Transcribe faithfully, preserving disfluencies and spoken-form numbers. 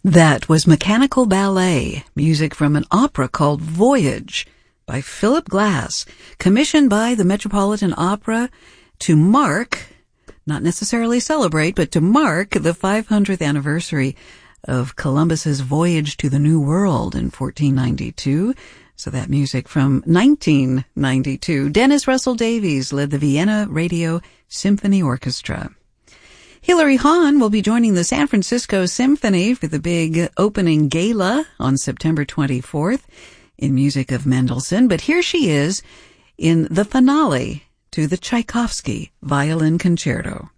That was Mechanical Ballet, music from an opera called Voyage by Philip Glass, commissioned by the Metropolitan Opera to mark, not necessarily celebrate, but to mark the five hundredth anniversary of Columbus's voyage to the New World in fourteen ninety-two. So that music from nineteen ninety-two. Dennis Russell Davies led the Vienna Radio Symphony Orchestra. Hilary Hahn will be joining the San Francisco Symphony for the big opening gala on September twenty-fourth in music of Mendelssohn. But here she is in the finale to the Tchaikovsky Violin Concerto.